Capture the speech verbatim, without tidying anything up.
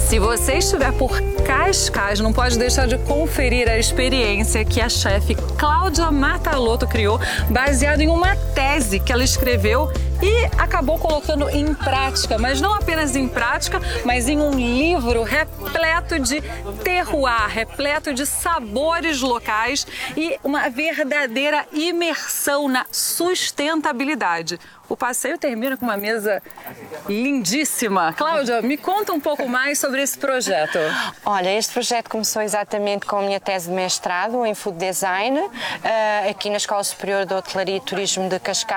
Se você estiver por Cascais, não pode deixar de conferir a experiência que a chefe Cláudia Matalotto criou, baseado em uma tese que ela escreveu e acabou colocando em prática, mas não apenas em prática, mas em um livro repleto de terroir, repleto de sabores locais e uma verdadeira imersão na sustentabilidade. O passeio termina com uma mesa lindíssima. Cláudia, me conta um pouco mais sobre esse projeto. Olha, este projeto começou exatamente com a minha tese de mestrado em Food Design, aqui na Escola Superior de Hotelaria e Turismo de Cascais.